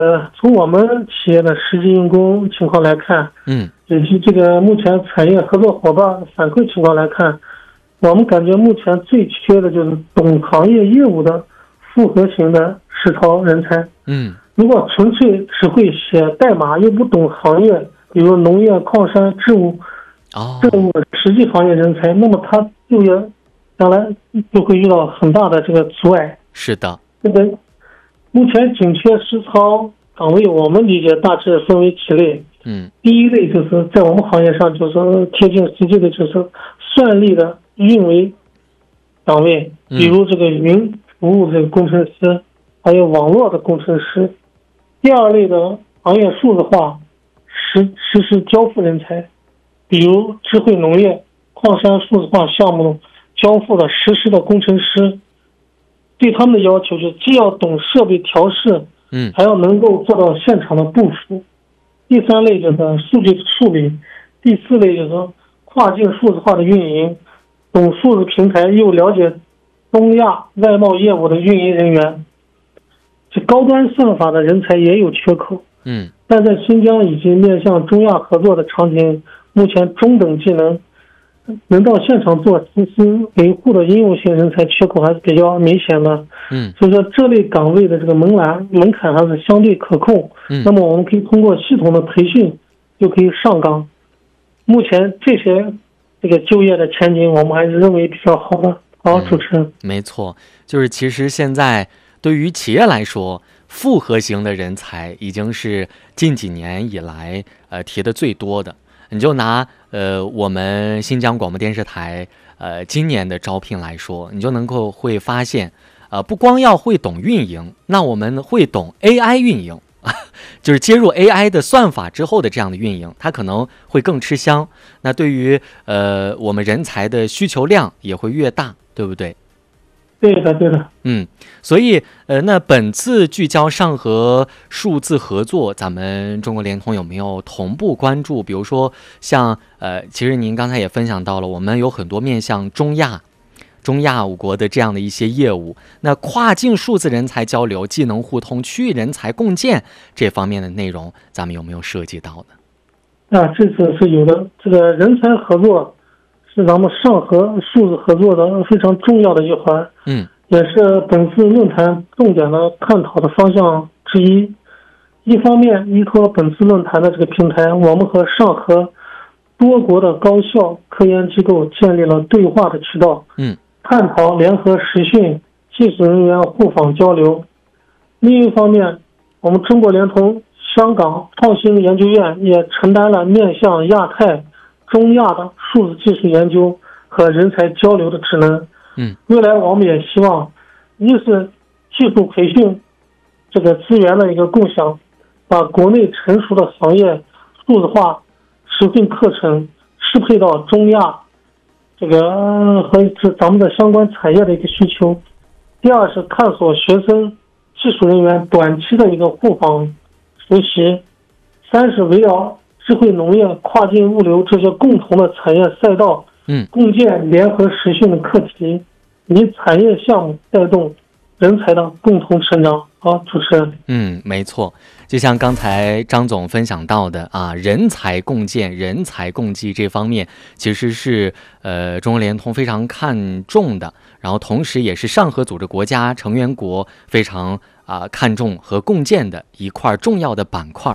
从我们企业的实际用工情况来看，以及这个目前产业合作伙伴反馈情况来看，我们感觉目前最缺的就是懂行业业务的复合型的实操人才。如果纯粹只会写代码又不懂行业，比如农业、矿山、政务实际行业人才，那么他就业将来就会遇到很大的这个阻碍。 是的， 这个目前紧缺实操岗位，我们理解大致分为几类。第一类就是在我们行业上就是贴近实际的，就是算力的运维岗位，比如这个云服务这个工程师，还有网络的工程师。第二类的行业数字化实施交付人才，比如智慧农业、矿山数字化项目交付的实施的工程师。对他们的要求就既要懂设备调试，还要能够做到现场的部署。第三类就是数据处理，第四类就是跨境数字化的运营，懂数字平台又了解东亚外贸业务的运营人员。这高端算法的人才也有缺口，但在新疆以及面向中亚合作的场景，目前中等技能到现场做实施维护的应用型人才缺口还是比较明显的。所以说这类岗位的这个门槛还是相对可控。那么我们可以通过系统的培训就可以上岗。目前这个就业的前景，我们还是认为比较好的。好，主持人。 没错，就是其实现在对于企业来说，复合型的人才已经是近几年以来提的最多的。你就拿我们新疆广播电视台今年的招聘来说，你就能够会发现，不光要会懂运营，那我们会懂 AI 运营，就是接入 AI 的算法之后的这样的运营，它可能会更吃香。那对于我们人才的需求量也会越大，对不对？ 对的，对的。 所以那本次聚焦上合数字合作，咱们中国联通有没有同步关注？比如说像其实您刚才也分享到了，我们有很多面向中亚五国的这样的一些业务，那跨境数字人才交流、技能互通、区域人才共建这方面的内容，咱们有没有涉及到呢？ 这次是有的。这个人才合作是咱们上合数字合作的非常重要的一环，也是本次论坛重点的探讨的方向之一。一方面，依托本次论坛的这个平台，我们和上合多国的高校、科研机构建立了对话的渠道，探讨联合实训、技术人员互访交流。另一方面，我们中国联通香港创新研究院也承担了面向亚太、中亚的数字技术研究和人才交流的职能。未来我们也希望，一是技术培训这个资源的一个共享，把国内成熟的行业数字化实训课程适配到中亚这个和咱们的相关产业的一个需求。第二是探索学生、技术人员短期的一个互访实习。三是围绕智慧农业、跨境物流这些共同的产业赛道，共建联合实训的课题，以产业项目带动人才的共同成长。好，主持人。 没错，就像刚才张总分享到的人才共建、人才共济这方面，其实是中国联通非常看重的，然后同时也是上合组织国家成员国非常看重和共建的一块重要的板块。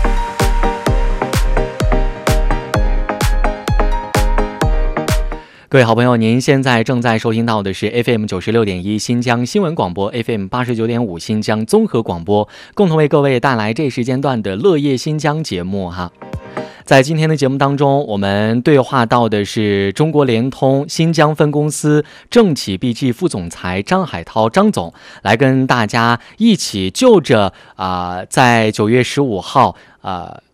各位好朋友，您现在正在收听到的是 FM 96.1新疆新闻广播， FM 89.5新疆综合广播，共同为各位带来这时间段的乐业新疆节目哈。在今天的节目当中，我们对话到的是中国联通新疆分公司政企 BG 副总裁张海涛张总，来跟大家一起就着在9月15号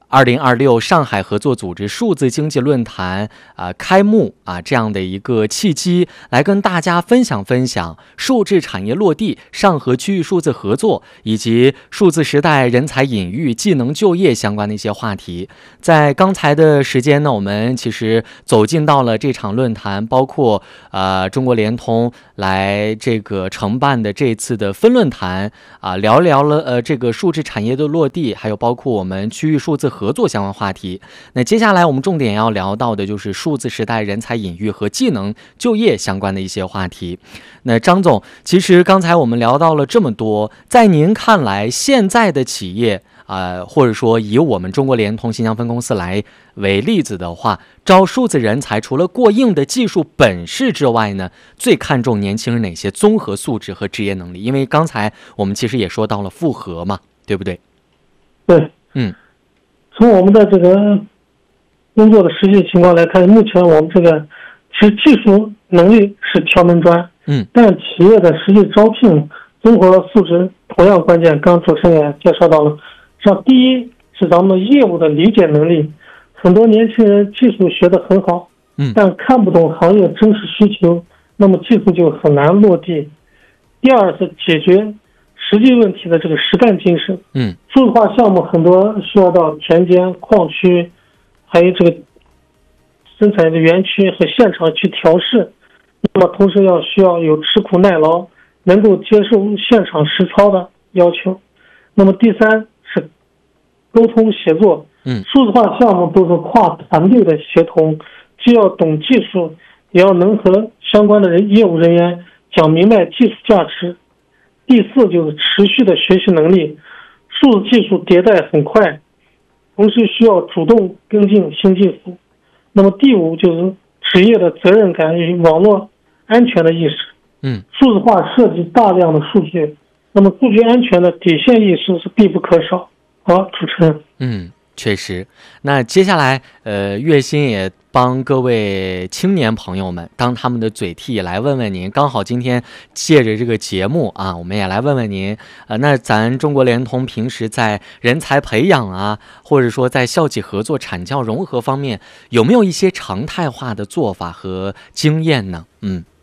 2026上海合作组织数字经济论坛开幕这样的一个契机，来跟大家分享数字产业落地、上合区域数字合作以及数字时代人才引育、技能就业相关的一些话题。在刚才的时间呢，我们其实走进到了这场论坛，包括中国联通来这个承办的这次的分论坛聊了这个数字产业的落地，还有包括我们区域数字合作相关话题。那接下来我们重点要聊到的就是数字时代人才引育和技能就业相关的一些话题。那张总，其实刚才我们聊到了这么多，在您看来，现在的企业或者说以我们中国联通新疆分公司来为例子的话，招数字人才除了过硬的技术本事之外呢，最看重年轻人哪些综合素质和职业能力？因为刚才我们其实也说到了复合嘛，对不对？ 对，从我们的这个工作的实际情况来看，目前我们这个其实技术能力是敲门砖，但企业的实际招聘综合素质同样关键。刚主持人也介绍到了，像第一是咱们业务的理解能力，很多年轻人技术学得很好，但看不懂行业真实需求，那么技术就很难落地。第二是解决实际问题的这个实干精神，数字化项目很多需要到田间、矿区，还有这个生产的园区和现场去调试，那么同时需要有吃苦耐劳，能够接受现场实操的要求。那么第三是沟通协作，数字化项目都是跨团队的协同，既要懂技术，也要能和相关的业务人员讲明白技术价值。第四就是持续的学习能力，数字技术迭代很快，同时需要主动跟进新技术。那么第五就是职业的责任感与网络安全的意识，数字化涉及大量的数据，那么数据安全的底线意识是必不可少。好，主持人。 确实。那接下来月薪也帮各位青年朋友们当他们的嘴替，来问问您，刚好今天借着这个节目我们也来问问您那咱中国联通平时在人才培养或者说在校企合作、产教融合方面，有没有一些常态化的做法和经验呢？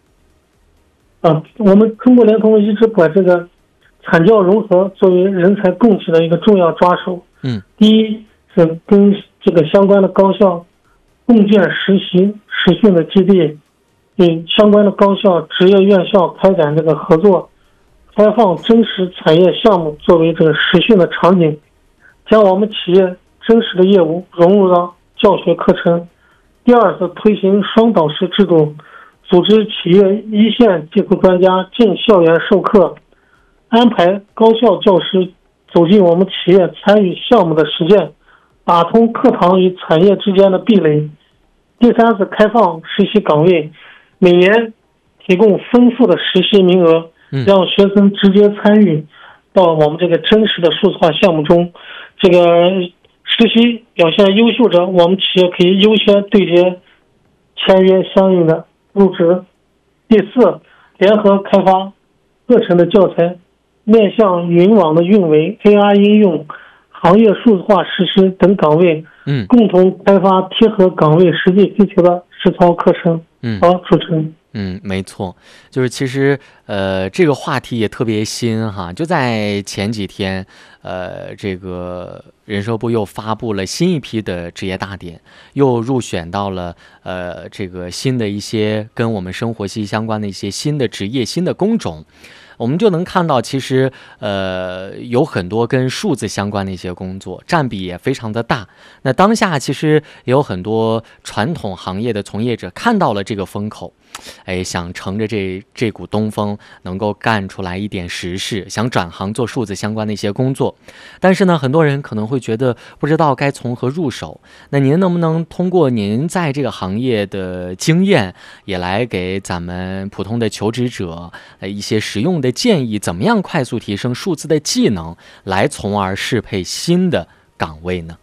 我们中国联通一直把这个产教融合作为人才供给的一个重要抓手。第一是跟这个相关的高校共建实习实训的基地，与相关的高校职业院校开展这个合作，开放真实产业项目作为这个实训的场景，将我们企业真实的业务融入到教学课程。第二是推行双导师制度，组织企业一线技术专家进校园授课，安排高校教师走进我们企业参与项目的实践，打通课堂与产业之间的壁垒。第三是开放实习岗位，每年提供丰富的实习名额，让学生直接参与到我们这个真实的数字化项目中。这个实习表现优秀者，我们企业可以优先对接签约相应的入职。第四，联合开发课程的教材，面向云网的运维、AR 应用、行业数字化实施等岗位，共同开发贴合岗位实际需求的实操课程。好，主持人。 没错，就是其实这个话题也特别新哈，就在前几天，这个人社部又发布了新一批的职业大典，又入选到了这个新的一些跟我们生活息息相关的一些新的职业、新的工种。我们就能看到，其实有很多跟数字相关的一些工作，占比也非常的大。那当下其实也有很多传统行业的从业者看到了这个风口，想乘着这股东风，能够干出来一点实事，想转行做数字相关的一些工作。但是呢，很多人可能会觉得不知道该从何入手。那您能不能通过您在这个行业的经验，也来给咱们普通的求职者一些实用的建议，怎么样快速提升数字的技能，来从而适配新的岗位呢？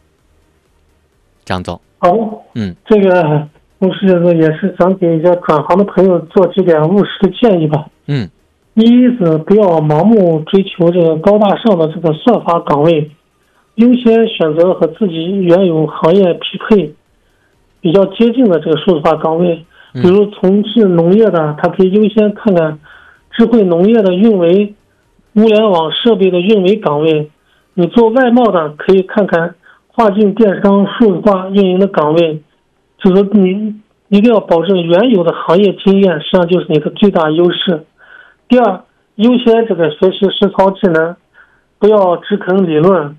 张总。 好，这个同时也是想给一些转行的朋友做几点务实的建议吧。第一是不要盲目追求这个高大上的这个算法岗位， 优先选择和自己原有行业匹配比较接近的这个数字化岗位。比如从事农业的，他可以优先看看智慧农业的运维、物联网设备的运维岗位。你做外贸的，可以看看跨境电商数字化运营的岗位。就是你一定要保证原有的行业经验，实际上就是你的最大优势。第二，优先这个学习实操技能，不要只啃理论。